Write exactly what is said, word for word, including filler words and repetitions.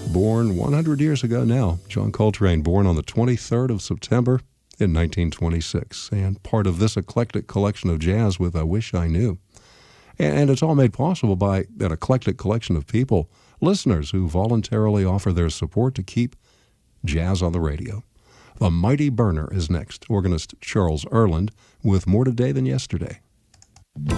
born one hundred years ago now. John Coltrane, born on the twenty-third of September in nineteen twenty-six, and part of this eclectic collection of jazz with I Wish I Knew. And it's all made possible by an eclectic collection of people, listeners who voluntarily offer their support to keep jazz on the radio. The Mighty Burner is next. Organist Charles Earland with More Today Than Yesterday.